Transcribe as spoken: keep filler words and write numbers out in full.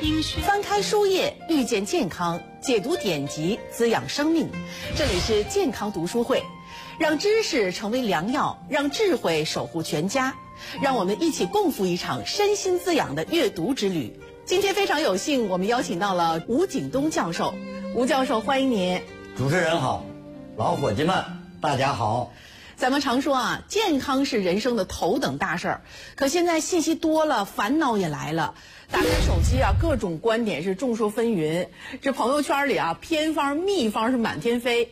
翻开书页，遇见健康，解读典籍，滋养生命。这里是健康读书会，让知识成为良药，让智慧守护全家。让我们一起共赴一场身心滋养的阅读之旅。今天非常有幸，我们邀请到了吴景东教授。吴教授，欢迎您。 主持人好，老伙计们，大家好。 咱们常说啊，健康是人生的头等大事儿。可现在信息多了，烦恼也来了。打开手机啊，各种观点是众说纷纭。这朋友圈里啊，偏方秘方是满天飞。